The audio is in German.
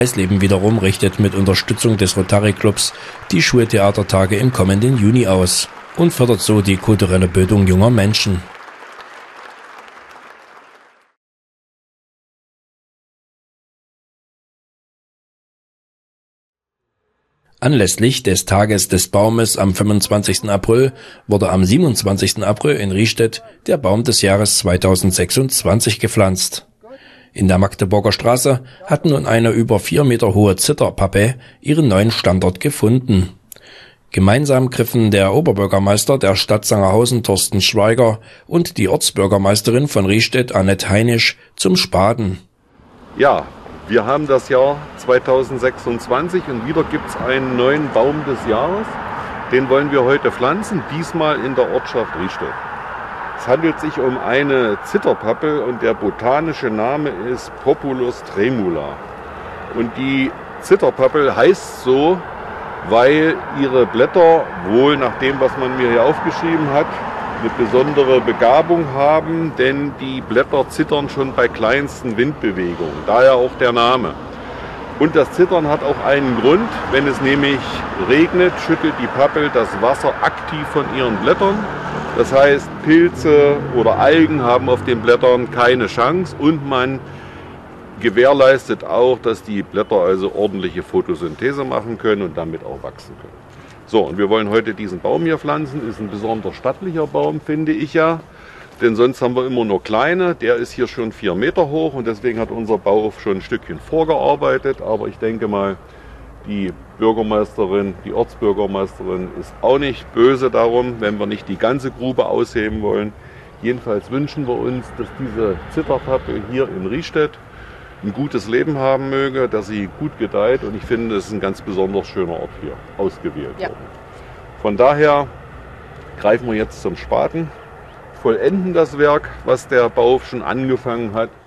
Eisleben wiederum richtet mit Unterstützung des Rotary Clubs die Schultheatertage im kommenden Juni aus und fördert so die kulturelle Bildung junger Menschen. Anlässlich des Tages des Baumes am 25. April wurde am 27. April in Riestedt der Baum des Jahres 2026 gepflanzt. In der Magdeburger Straße hat nun eine über 4 Meter hohe Zitterpappe ihren neuen Standort gefunden. Gemeinsam griffen der Oberbürgermeister der Stadt Sangerhausen Thorsten Schweiger und die Ortsbürgermeisterin von Riestedt Annette Heinisch zum Spaten. Ja, wir haben das Jahr 2026 und wieder gibt es einen neuen Baum des Jahres. Den wollen wir heute pflanzen, diesmal in der Ortschaft Riestedt. Es handelt sich um eine Zitterpappel und der botanische Name ist Populus tremula. Und die Zitterpappel heißt so, weil ihre Blätter wohl nach dem, was man mir hier aufgeschrieben hat, eine besondere Begabung haben, denn die Blätter zittern schon bei kleinsten Windbewegungen. Daher auch der Name. Und das Zittern hat auch einen Grund. Wenn es nämlich regnet, schüttelt die Pappel das Wasser aktiv von ihren Blättern. Das heißt, Pilze oder Algen haben auf den Blättern keine Chance und man gewährleistet auch, dass die Blätter also ordentliche Photosynthese machen können und damit auch wachsen können. So, und wir wollen heute diesen Baum hier pflanzen. Ist ein besonders stattlicher Baum, finde ich ja. Denn sonst haben wir immer nur kleine. Der ist hier schon 4 Meter hoch und deswegen hat unser Bauhof schon ein Stückchen vorgearbeitet. Aber ich denke mal, die Bürgermeisterin, die Ortsbürgermeisterin ist auch nicht böse darum, wenn wir nicht die ganze Grube ausheben wollen. Jedenfalls wünschen wir uns, dass diese Zitterpappel hier in Riestedt ein gutes Leben haben möge, dass sie gut gedeiht. Und ich finde, es ist ein ganz besonders schöner Ort hier ausgewählt worden. Von daher greifen wir jetzt zum Spaten, vollenden das Werk, was der Bauhof schon angefangen hat.